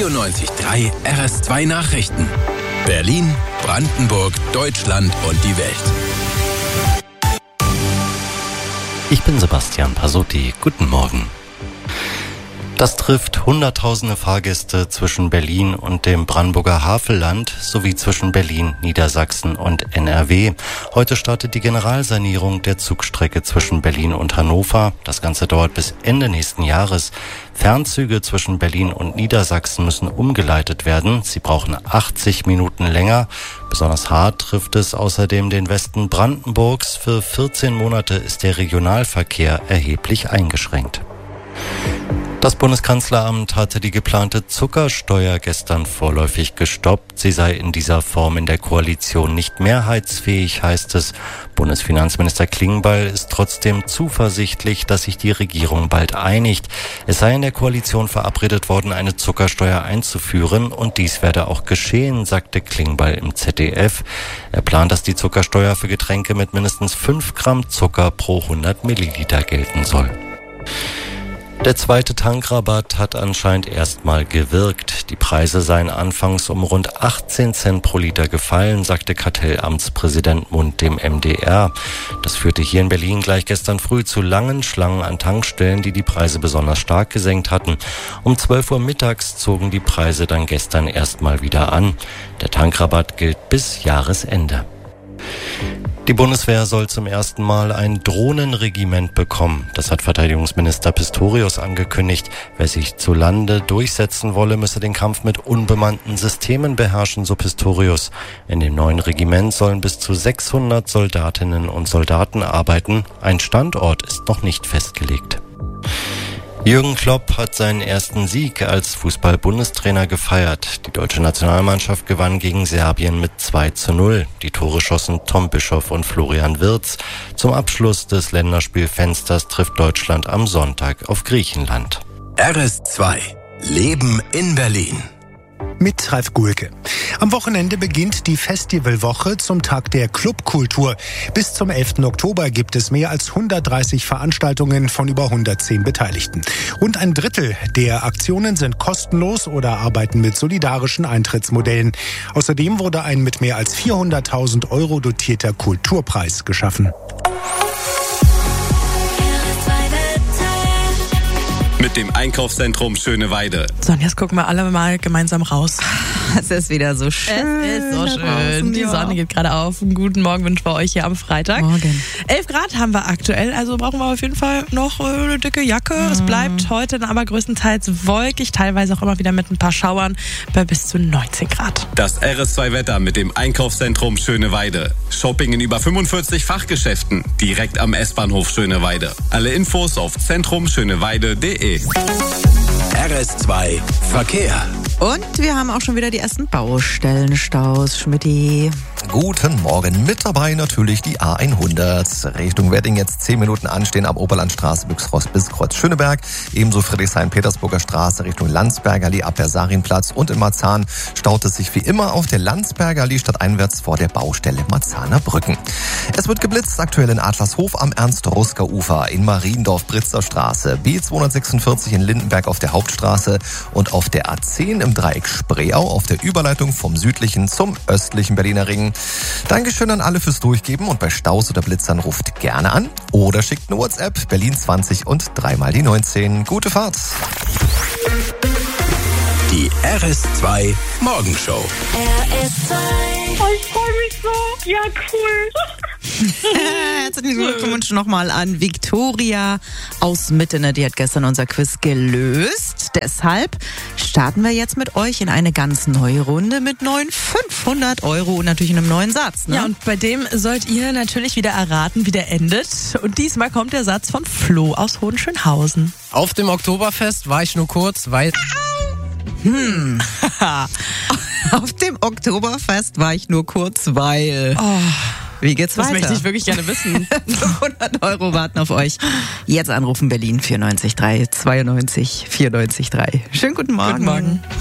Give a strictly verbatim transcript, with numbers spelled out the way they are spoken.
vierundneunzig Komma drei R S zwei Nachrichten. Berlin, Brandenburg, Deutschland und die Welt. Ich bin Sebastian Pasotti. Guten Morgen. Das trifft hunderttausende Fahrgäste zwischen Berlin und dem Brandenburger Havelland sowie zwischen Berlin, Niedersachsen und N R W. Heute startet die Generalsanierung der Zugstrecke zwischen Berlin und Hannover. Das Ganze dauert bis Ende nächsten Jahres. Fernzüge zwischen Berlin und Niedersachsen müssen umgeleitet werden. Sie brauchen achtzig Minuten länger. Besonders hart trifft es außerdem den Westen Brandenburgs. Für vierzehn Monate ist der Regionalverkehr erheblich eingeschränkt. Das Bundeskanzleramt hatte die geplante Zuckersteuer gestern vorläufig gestoppt. Sie sei in dieser Form in der Koalition nicht mehrheitsfähig, heißt es. Bundesfinanzminister Klingbeil ist trotzdem zuversichtlich, dass sich die Regierung bald einigt. Es sei in der Koalition verabredet worden, eine Zuckersteuer einzuführen, und dies werde auch geschehen, sagte Klingbeil im Z D F. Er plant, dass die Zuckersteuer für Getränke mit mindestens fünf Gramm Zucker pro hundert Milliliter gelten soll. Der zweite Tankrabatt hat anscheinend erstmal gewirkt. Die Preise seien anfangs um rund achtzehn Cent pro Liter gefallen, sagte Kartellamtspräsident Mund dem M D R. Das führte hier in Berlin gleich gestern früh zu langen Schlangen an Tankstellen, die die Preise besonders stark gesenkt hatten. Um zwölf Uhr mittags zogen die Preise dann gestern erstmal wieder an. Der Tankrabatt gilt bis Jahresende. Die Bundeswehr soll zum ersten Mal ein Drohnenregiment bekommen. Das hat Verteidigungsminister Pistorius angekündigt. Wer sich zu Lande durchsetzen wolle, müsse den Kampf mit unbemannten Systemen beherrschen, so Pistorius. In dem neuen Regiment sollen bis zu sechshundert Soldatinnen und Soldaten arbeiten. Ein Standort ist noch nicht festgelegt. Jürgen Klopp hat seinen ersten Sieg als Fußball-Bundestrainer gefeiert. Die deutsche Nationalmannschaft gewann gegen Serbien mit zwei zu null. Die Tore schossen Tom Bischoff und Florian Wirtz. Zum Abschluss des Länderspielfensters trifft Deutschland am Sonntag auf Griechenland. R S zwei. Leben in Berlin. Mit Ralf Gulke. Am Wochenende beginnt die Festivalwoche zum Tag der Clubkultur. Bis zum elften Oktober gibt es mehr als hundertdreißig Veranstaltungen von über hundertzehn Beteiligten. Rund ein Drittel der Aktionen sind kostenlos oder arbeiten mit solidarischen Eintrittsmodellen. Außerdem wurde ein mit mehr als vierhunderttausend Euro dotierter Kulturpreis geschaffen. Mit dem Einkaufszentrum Schöneweide. So, und jetzt gucken wir alle mal gemeinsam raus. Es ist wieder so schön. Es ist so schön. Draußen, die ja. Sonne geht gerade auf. Einen guten Morgen wünschen wir euch hier am Freitag. Morgen. elf Grad haben wir aktuell, also brauchen wir auf jeden Fall noch eine dicke Jacke. Mhm. Es bleibt heute dann aber größtenteils wolkig, teilweise auch immer wieder mit ein paar Schauern bei bis zu neunzehn Grad. Das R S zwei Wetter mit dem Einkaufszentrum Schöneweide. Shopping in über fünfundvierzig Fachgeschäften, direkt am S-Bahnhof Schöneweide. Alle Infos auf zentrum schöneweide punkt de. R S zwei Verkehr. Und wir haben auch schon wieder die ersten Baustellenstaus, Schmidti. Guten Morgen. Mit dabei natürlich die A hundert. Richtung Wedding jetzt zehn Minuten anstehen ab Oberlandstraße, Büchsross bis Kreuz Schöneberg. Ebenso Friedrichshain-Petersburger Straße Richtung Landsberger Allee ab Bersarinplatz. Und in Marzahn staut es sich wie immer auf der Landsberger Allee stadteinwärts vor der Baustelle Marzahner Brücken. Es wird geblitzt aktuell in Adlershof am Ernst-Rusker-Ufer, in Mariendorf-Britzer Straße, B zweihundertsechsundvierzig in Lindenberg auf der Hauptstraße und auf der A zehn im Dreieck Spreeau auf der Überleitung vom südlichen zum östlichen Berliner Ring. Dankeschön an alle fürs Durchgeben, und bei Staus oder Blitzern ruft gerne an oder schickt eine WhatsApp Berlin zwanzig und dreimal die neunzehn. Gute Fahrt! Die R S zwei Morgenshow. R S zwei. Oh, ich freue mich so. Ja, cool. Herzlichen Glückwunsch nochmal an Victoria aus Mittene. Die hat gestern unser Quiz gelöst. Deshalb starten wir jetzt mit euch in eine ganz neue Runde mit neuen fünfhundert Euro und natürlich einem neuen Satz. Ne? Ja, und bei dem sollt ihr natürlich wieder erraten, wie der endet. Und diesmal kommt der Satz von Flo aus Hohenschönhausen. Auf dem Oktoberfest war ich nur kurz, weil... Hm. Auf dem Oktoberfest war ich nur kurz, weil... Oh. Wie geht's das weiter? Das möchte ich wirklich gerne wissen. fünfhundert Euro warten auf euch. Jetzt anrufen Berlin vierundneunzig drei zweiundneunzig vierundneunzig drei. Schönen guten Morgen. Guten Morgen.